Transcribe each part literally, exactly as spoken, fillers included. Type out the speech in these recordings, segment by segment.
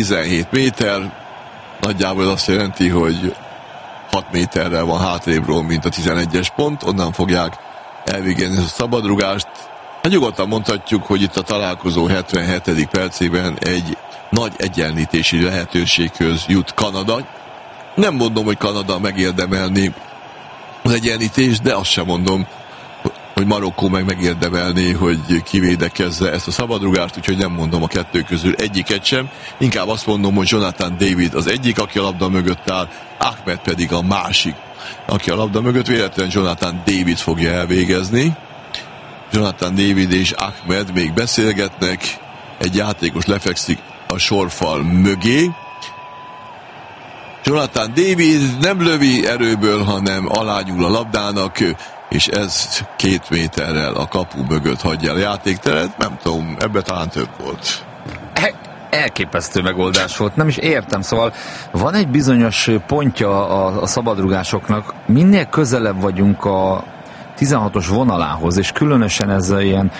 tizenhét méter, nagyjából azt jelenti, hogy hat méterrel van hátrébről, mint a tizenegyes pont, onnan fogják elvégezni ezt a szabadrugást. Hát nyugodtan mondhatjuk, hogy itt a találkozó hetvenhetedik percében egy nagy egyenlítési lehetőséghöz jut Kanada. Nem mondom, hogy Kanada megérdemelni az egyenlítést, de azt sem mondom, hogy Marokkó meg megérdemelni, hogy kivédekezze ezt a szabadrugást, úgyhogy nem mondom a kettő közül egyiket sem. Inkább azt mondom, hogy Jonathan David az egyik, aki a labda mögött áll, Ahmed pedig a másik, aki a labda mögött. Véletlenül Jonathan David fogja elvégezni. Jonathan David és Ahmed még beszélgetnek, egy játékos lefekszik a sorfal mögé. Jonathan David nem lövi erőből, hanem alányul a labdának, és ez két méterrel a kapu mögött hagyja a játékteret. Nem tudom, ebbe talán több volt. Elképesztő megoldás volt, nem is értem, szóval van egy bizonyos pontja a, a szabadrugásoknak, minél közelebb vagyunk a tizenhatos vonalához, és különösen ez a ilyen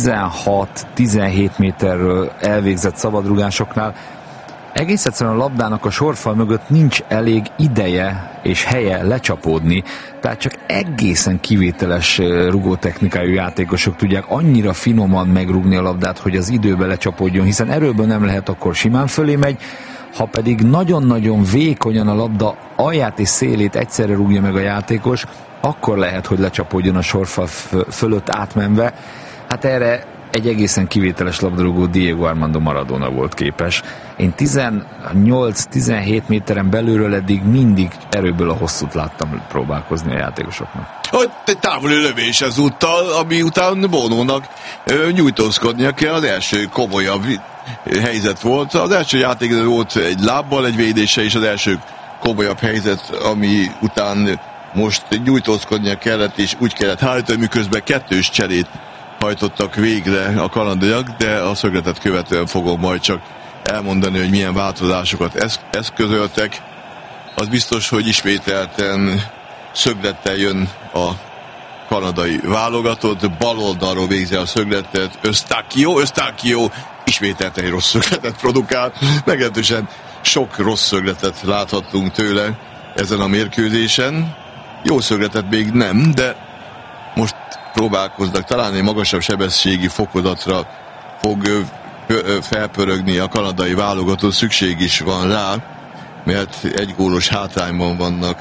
tizenhat-tizenhét méterről elvégzett szabadrugásoknál egész egyszerűen a labdának a sorfal mögött nincs elég ideje és helye lecsapódni, tehát csak egészen kivételes rugótechnikájú játékosok tudják annyira finoman megrúgni a labdát, hogy az időbe lecsapódjon, hiszen erőből nem lehet, akkor simán fölé megy, ha pedig nagyon-nagyon vékonyan a labda alját és szélét egyszerre rúgja meg a játékos, akkor lehet, hogy lecsapódjon a sorfal fölött átmenve. Hát erre egy egészen kivételes labdarúgó Diego Armando Maradona volt képes. Én tizennyolc-tizenhét méteren belülről eddig mindig erőből a hosszút láttam próbálkozni a játékosoknak. Hogy egy távoli lövés ezúttal, ami után Bonónak nyújtózkodnia kell, az első komolyabb helyzet volt. Az első játék volt egy lábbal egy védése, és az első komolyabb helyzet, ami után most nyújtózkodnia kellett, és úgy kellett hárítani, miközben kettős cserét hajtottak végre a kanadaiak, de a szögletet követően fogom majd csak elmondani, hogy milyen változásokat esz- eszközöltek. Az biztos, hogy ismételten szöglettel jön a kanadai válogatott, bal oldalról végzi a szögletet Eustáquio, Eustáquio ismételten egy rossz szögletet produkál, meglehetősen sok rossz szögletet láthattunk tőle ezen a mérkőzésen. Jó szögletet még nem, de most próbálkoznak talán egy magasabb sebességi fokozatra fog felpörögni a kanadai válogatott, szükség is van rá, mert egy gólos hátrányban vannak.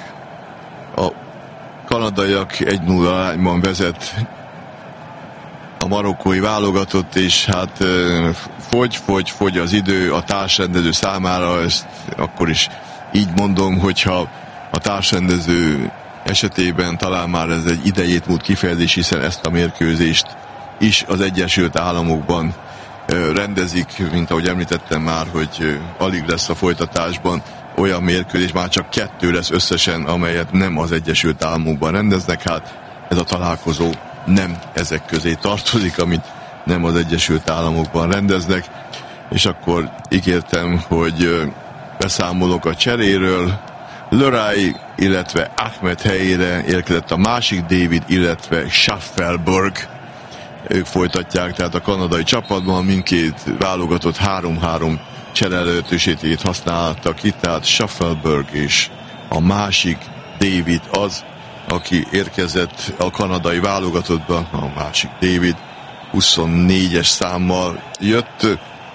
A kanadaiak egy nulla arányban vezet a marokkói válogatott, és hát fogy, fogy, fogy az idő a társrendező számára, ezt akkor is így mondom, hogyha a társrendező esetében talán már ez egy idejét múlt kifejezés, hiszen ezt a mérkőzést is az Egyesült Államokban rendezik, mint ahogy említettem már, hogy alig lesz a folytatásban olyan mérkőzés, már csak kettő lesz összesen, amelyet nem az Egyesült Államokban rendeznek. Hát ez a találkozó nem ezek közé tartozik, amit nem az Egyesült Államokban rendeznek, és akkor ígértem, hogy beszámolok a cseréről. Leray, illetve Ahmed helyére érkezett a másik David, illetve Schaffelberg. Ők folytatják, tehát a kanadai csapatban mindkét válogatott három-három cserelőtősétét használtak itt, tehát Schaffelberg és a másik David az, aki érkezett a kanadai válogatottba, a másik David huszonnégyes számmal jött,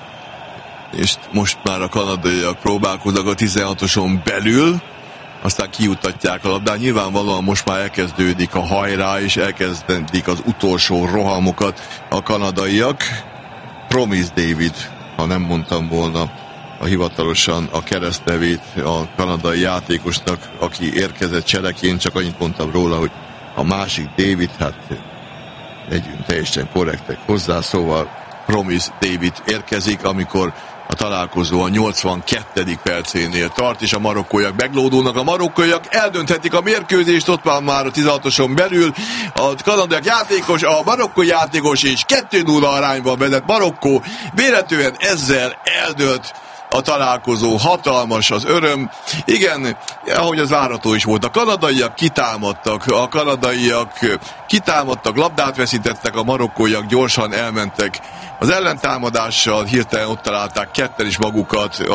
és most már a kanadaiak próbálkoznak a tizenhatoson belül, aztán kijutatják a labdát. Nyilvánvalóan most már elkezdődik a hajrá, és elkezdik az utolsó rohamokat a kanadaiak. Promise David, ha nem mondtam volna a hivatalosan a keresztnevét a kanadai játékosnak, aki érkezett csereként, csak annyit mondtam róla, hogy a másik David, hát legyünk teljesen korrektek hozzá, szóval Promise David érkezik, amikor a találkozó a nyolcvankettedik percénél tart, és a marokkóiak meglódulnak. A marokkóiak eldönthetik a mérkőzést, ott van már a tizenhatoson belül a kanadaiak játékos, a marokkói játékos, és kettő nulla arányban vezet Marokkó. Véletlenül ezzel eldölt a találkozó, hatalmas az öröm. Igen, ahogy az várható is volt, a kanadaiak kitámadtak, a kanadaiak kitámadtak, labdát veszítettek, a marokkóiak gyorsan elmentek az ellentámadással, hirtelen ott találták ketten is magukat